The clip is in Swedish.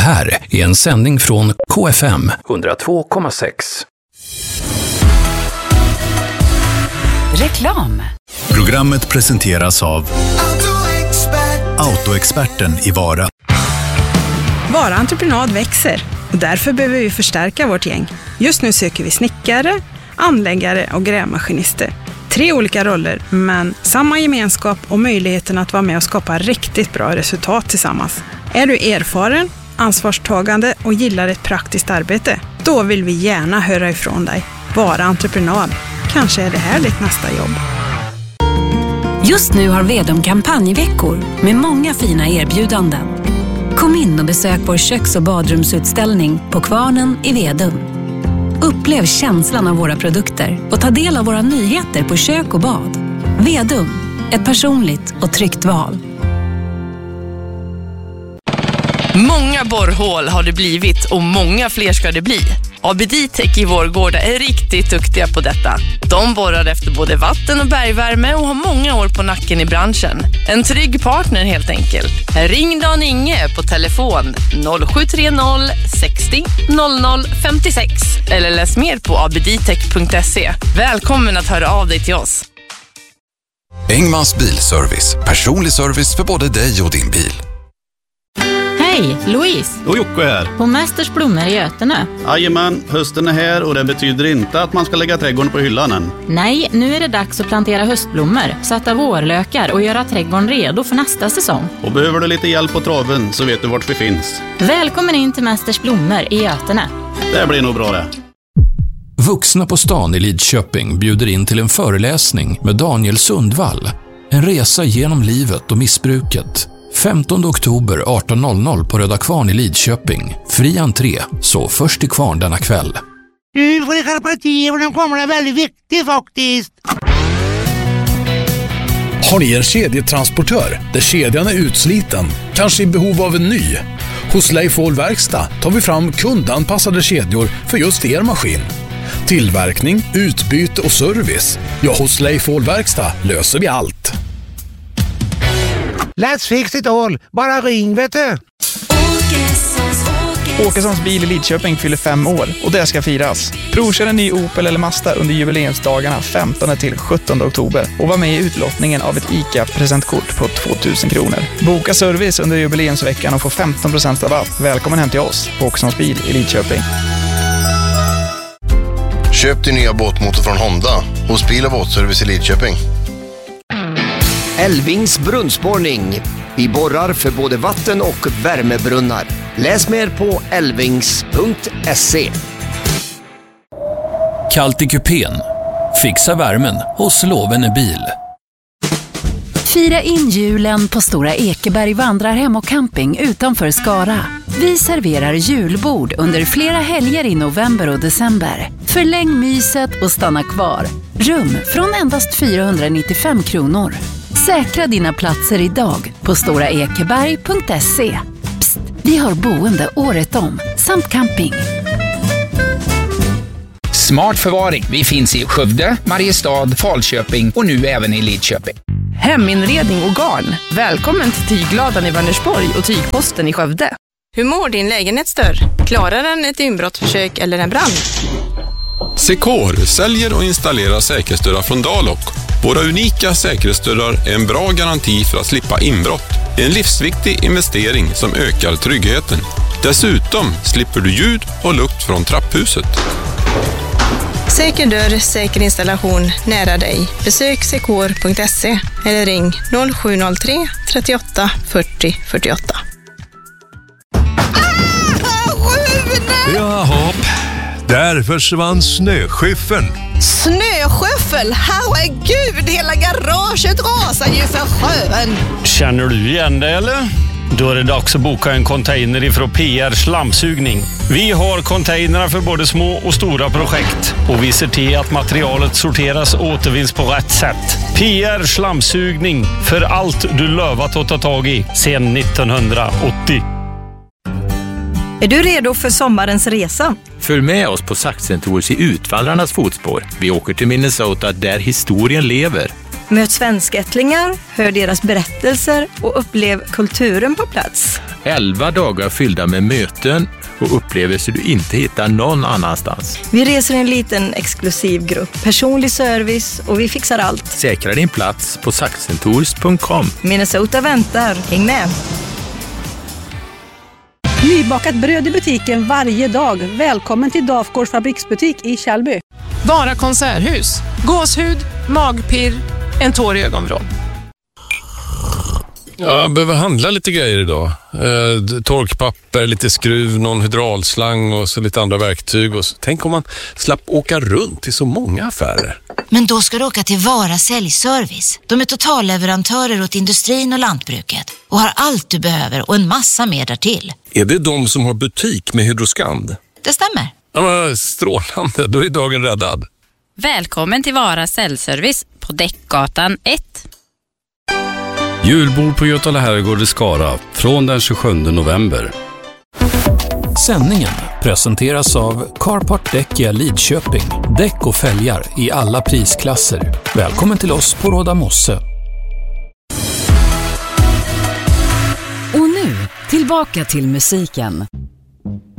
här är en sändning från KFM 102,6. Reklam. Programmet presenteras av Autoexperten i Vara. Vara entreprenad växer och därför behöver vi förstärka vårt gäng. Just nu söker vi snickare, anläggare och grävmaskinister. 3 olika roller, men samma gemenskap och möjligheten att vara med och skapa riktigt bra resultat tillsammans. Är du erfaren, ansvarstagande och gillar ett praktiskt arbete? Då vill vi gärna höra ifrån dig. Vara entreprenad. Kanske är det här ditt nästa jobb. Just nu har Vedum kampanjveckor med många fina erbjudanden. Kom in och besök vår köks- och badrumsutställning på Kvarnen i Vedum. Upplev känslan av våra produkter och ta del av våra nyheter på kök och bad. Vedum, ett personligt och tryggt val. Många borrhål har det blivit och många fler ska det bli. ABD-Tech i Vårgårda är riktigt duktiga på detta. De borrar efter både vatten- och bergvärme och har många år på nacken i branschen. En trygg partner helt enkelt. Ring Dan Inge på telefon 0730 60 00 56 eller läs mer på abdtech.se. Välkommen att höra av dig till oss. Engmans bilservice. Personlig service för både dig och din bil. Hej, Louise. Och Jocke här. På Mästers blommor i Götene. Jajamän, hösten är här och det betyder inte att man ska lägga trädgården på hyllan än. Nej, nu är det dags att plantera höstblommor, sätta vårlökar och göra trädgården redo för nästa säsong. Och behöver du lite hjälp på traven så vet du vart vi finns. Välkommen in till Mästers blommor i Götene. Det blir nog bra det. Vuxna på stan i Lidköping bjuder in till en föreläsning med Daniel Sundvall. En resa genom livet och missbruket. 15 oktober 18.00 på Röda Kvarn i Lidköping. Fri entré, så först till kvarn denna kväll. Du får skärpa till och den kommer är väldigt viktig faktiskt. Har ni en kedjetransportör där kedjan är utsliten, kanske i behov av en ny? Hos Leif Ahl Verkstad tar vi fram kundanpassade kedjor för just er maskin. Tillverkning, utbyte och service. Ja, hos Leif Ahl Verkstad löser vi allt. Let's fix it all. Bara ring, vet du. Åkessons bil i Lidköping fyller 5 år och det ska firas. Provkör en ny Opel eller Mazda under jubileumsdagarna 15 till 17 oktober och var med i utlottningen av ett ICA-presentkort på 2000 kronor. Boka service under jubileumsveckan och få 15% rabatt. Välkommen hem till oss på Åkessons bil i Lidköping. Köp din nya båtmotor från Honda hos Bil- och båtservice i Lidköping. Älvings brunnsborrning. Vi borrar för både vatten- och värmebrunnar. Läs mer på älvings.se. Kallt i kupén. Fixa värmen hos Lovene bil. Fira in julen på Stora Ekeberg vandrarhem och camping utanför Skara. Vi serverar julbord under flera helger i november och december. Förläng myset och stanna kvar. Rum från endast 495 kronor. Säkra dina platser idag på storaekeberg.se. Psst, vi har boende året om, samt camping. Smart förvaring. Vi finns i Skövde, Mariestad, Falköping och nu även i Lidköping. Heminredning och garn. Välkommen till Tygladan i Vänersborg och Tygposten i Skövde. Hur mår din lägenhetsdörr? Klarar den ett inbrottsförsök eller en brand? Secor säljer och installerar säkerhetsdörrar från Dalok. Våra unika säkerhetsdörrar är en bra garanti för att slippa inbrott. En livsviktig investering som ökar tryggheten. Dessutom slipper du ljud och lukt från trapphuset. Säker dörr, säker installation nära dig. Besök secor.se eller ring 0703 38 40 48. Jaha, där försvann snöskyffeln. Snöskyffel? Herregud, hela garaget rasar ju för sjön. Känner du igen det eller? Då är det dags att boka en container ifrån PR Slamsugning. Vi har containrar för både små och stora projekt och vi ser till att materialet sorteras och återvinns på rätt sätt. PR Slamsugning, för allt du lovat att ta tag i sedan 1980. Är du redo för sommarens resa? Följ med oss på Saxentours i Utvallarnas fotspår. Vi åker till Minnesota där historien lever. Möt svenskättlingar, hör deras berättelser och upplev kulturen på plats. 11 dagar fyllda med möten och upplevelser du inte hittar någon annanstans. Vi reser en liten exklusiv grupp, personlig service och vi fixar allt. Säkra din plats på saxentours.com. Minnesota väntar, häng med! Nybakat bröd i butiken varje dag. Välkommen till Dafgårds fabriksbutik i Kjellby. Vara konserthus. Gåshud, magpirr, en tår i ögonvrån. Jag behöver handla lite grejer idag. Torkpapper, lite skruv, någon hydraulslang och så lite andra verktyg. Och så. Tänk om man slapp åka runt till så många affärer. Men då ska du åka till Vara säljservice. De är totalleverantörer åt industrin och lantbruket och har allt du behöver och en massa mer därtill. Är det de som har butik med Hydroskand? Det stämmer. Ja, strålande, då är dagen räddad. Välkommen till Vara säljservice på Däckgatan 1. Julbord på Götala herrgård i Skara från den 27 november. Sändningen presenteras av Carport Däck i Lidköping. Däck och fälgar i alla prisklasser. Välkommen till oss på Råda Mosse. Och nu, tillbaka till musiken.